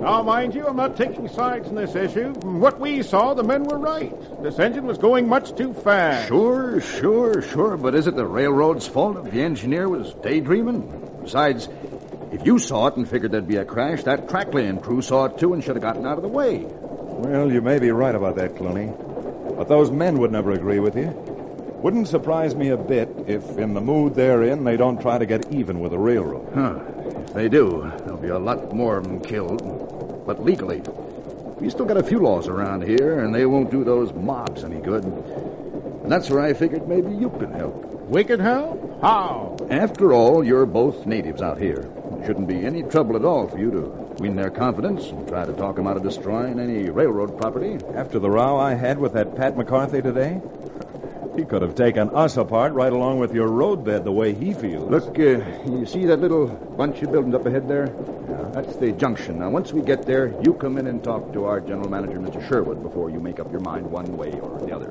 Now, mind you, I'm not taking sides in this issue. From what we saw, the men were right. This engine was going much too fast. Sure. But is it the railroad's fault if the engineer was daydreaming? Besides, if you saw it and figured there'd be a crash, that track-laying crew saw it too and should have gotten out of the way. Well, you may be right about that, Clooney. But those men would never agree with you. Wouldn't surprise me a bit if, in the mood they're in, they don't try to get even with the railroad. If they do, there'll be a lot more of them killed. But legally, we still got a few laws around here, and they won't do those mobs any good. And that's where I figured maybe you could help. We could help? How? After all, you're both natives out here. It shouldn't be any trouble at all for you to win their confidence and try to talk them out of destroying any railroad property. After the row I had with that Pat McCarthy today, he could have taken us apart right along with your roadbed the way he feels. Look, you see that little bunch of buildings up ahead there? Yeah. That's the junction. Now, once we get there, you come in and talk to our general manager, Mr. Sherwood, before you make up your mind one way or the other.